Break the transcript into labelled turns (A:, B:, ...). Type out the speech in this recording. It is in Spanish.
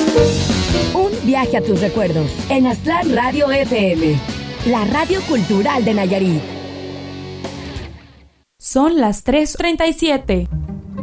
A: Un viaje a tus recuerdos en Aztlán Radio FM, la radio cultural de Nayarit.
B: Son las 3:37.